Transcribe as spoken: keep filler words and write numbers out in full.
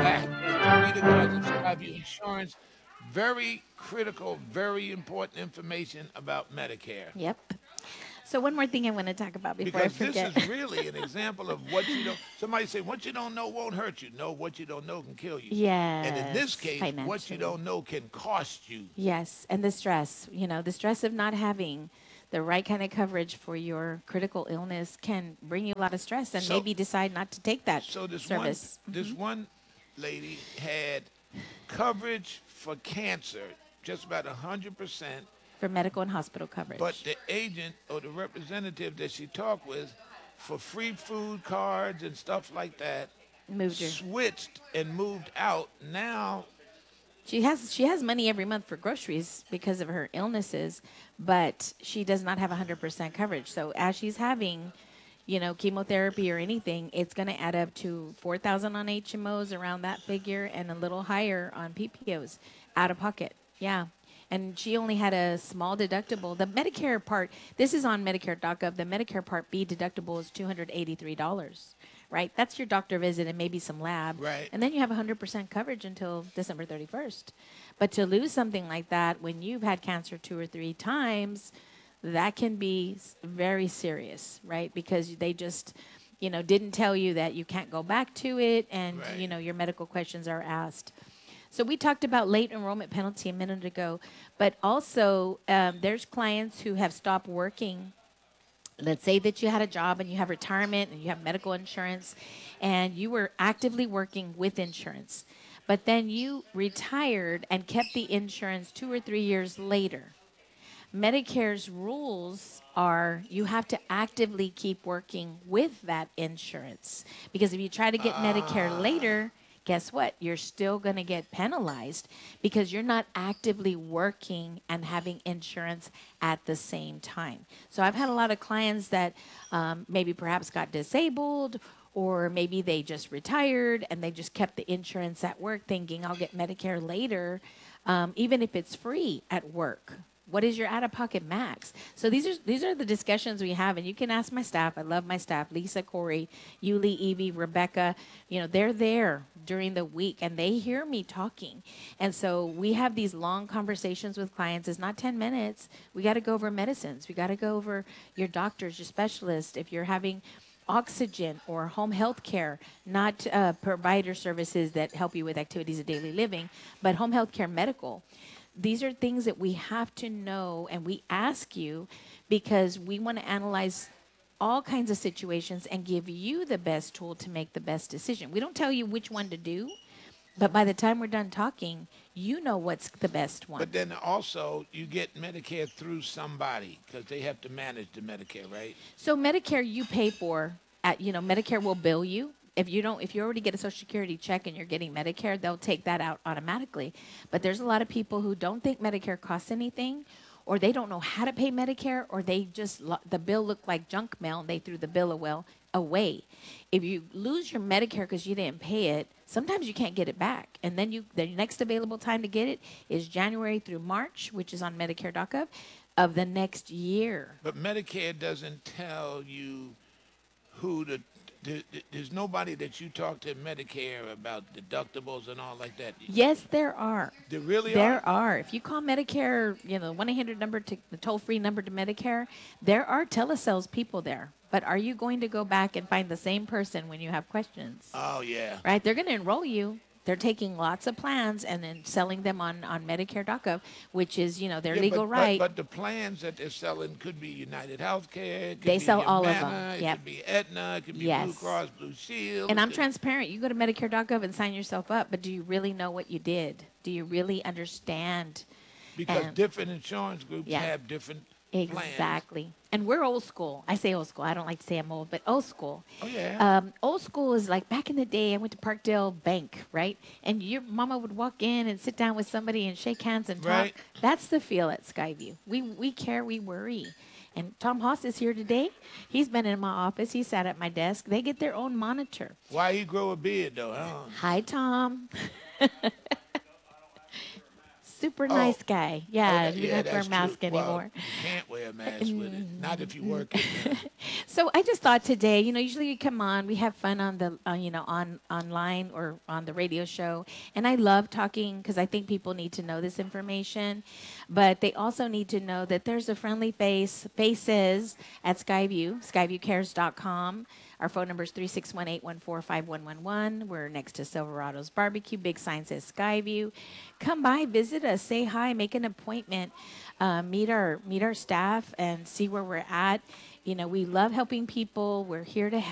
back and read the cards and Skyview Insurance. Very critical, very important information about Medicare. Yep. So one more thing I want to talk about before I Because this forget. is really an example of what you don't. Somebody say, what you don't know won't hurt you. No, what you don't know can kill you. And in this Yes, case, what you financially. don't know can cost you. Yes, and the stress, you know, the stress of not having the right kind of coverage for your critical illness can bring you a lot of stress and So, maybe decide not to take that so this one, service. this Hmm. one lady had coverage for cancer, just about a hundred percent. For medical and hospital But coverage. the agent or the representative that she talked with, for free food cards and stuff like that, Moved her. switched and moved out. Now, She has she has money every month for groceries because of her illnesses, but she does not have one hundred percent coverage. So as she's having, you know, chemotherapy or anything, it's going to add up to four thousand on H M Os around that figure and a little higher on P P Os out of pocket. Yeah. And she only had a small deductible. The Medicare part, this is on Medicare dot gov. The Medicare Part B deductible is two hundred eighty-three dollars, right? That's your doctor visit and maybe some lab. right? And then you have one hundred percent coverage until December thirty-first. But to lose something like that when you've had cancer two or three times, that can be s- very serious, right? Because they just, you know, didn't tell you that you can't go back to it and, you Right. know, your medical questions are asked. So we talked about late enrollment penalty a minute ago, but also um, there's clients who have stopped working. Let's say that you had a job and you have retirement and you have medical insurance and you were actively working with insurance, but then you retired and kept the insurance two or three years later. Medicare's rules are you have to actively keep working with that insurance because if you try to get Medicare Ah, later, guess what? You're still going to get penalized because you're not actively working and having insurance at the same time. So I've had a lot of clients that um, maybe perhaps got disabled or maybe they just retired and they just kept the insurance at work thinking I'll get Medicare later, um, even if it's free at work. What is your out-of-pocket max? So these are these are the discussions we have, and you can ask my staff. I love my staff: Lisa, Corey, Yuli, Evie, Rebecca. You know, they're there during the week, and they hear me talking. And so we have these long conversations with clients. It's not ten minutes. We got to go over medicines. We got to go over your doctors, your specialists. If you're having oxygen or home health care, not uh, provider services that help you with activities of daily living, but home health care medical. These are things that we have to know and we ask you because we want to analyze all kinds of situations and give you the best tool to make the best decision. We don't tell you which one to do, but by the time we're done talking, you know what's the best one. but then also you get Medicare through somebody because they have to manage the Medicare, right? So Medicare you pay for at you know Medicare will bill you. If you don't if you already get a social security check and you're getting Medicare, they'll take that out automatically. But there's a lot of people who don't think Medicare costs anything or they don't know how to pay Medicare or they just lo- the bill looked like junk mail and they threw the bill away away. If you lose your Medicare because you didn't pay it, sometimes you can't get it back. And then you the next available time to get it is January through March, which is on Medicare dot gov of the next year. But Medicare doesn't tell you who the, the, the- there's nobody that you talk to in Medicare about deductibles and all like that. Yes, there are. There really are. There are. If you call Medicare, you know, one eight hundred number to the toll free number to Medicare, there are telesales people there. But are you going to go back and find the same person when you have questions? Oh yeah. Right? They're going to enroll you. They're taking lots of plans and then selling them on, on Medicare dot gov, which is, you know, their Yeah, legal but but right. but the plans that they're selling could be United Healthcare, it could They be sell all of them. Humana, it Yep. could be Aetna, it could be Blue Yes. Cross Blue Shield, And it I'm could transparent. You go to Medicare dot gov and sign yourself up, but do you really know what you did? Do you really understand? because And different insurance groups yeah. have different plans. Exactly. And we're old school. I say old school. I don't like to say I'm old, but old school. Oh yeah. Um, old school is like back in the day, I went to Parkdale Bank, right? And your mama would walk in and sit down with somebody and shake hands and talk. Right. That's the feel at Skyview. We, we care, we worry. And Tom Haas is here today. He's been in my office. He sat at my desk. They get their own monitor. Why he grow a beard though? Huh? Hi, Tom. super Oh, nice guy. oh, Yeah, that, you don't yeah, have to wear a that's true. mask Well, anymore. you can't wear a mask with it. Not if you work in the. So I just thought today, you know, usually we come on, we have fun on the, uh, you know, on online or on the radio show, and I love talking because I think people need to know this information, but they also need to know that there's a friendly face, faces at Skyview, skyview cares dot com. Our phone number is three six one, eight one four, five one one one. We're next to Silverado's Barbecue. Big sign says Skyview. Come by, visit us, say hi, make an appointment, uh, meet our meet our staff, and see where we're at. You know, we love helping people. We're here to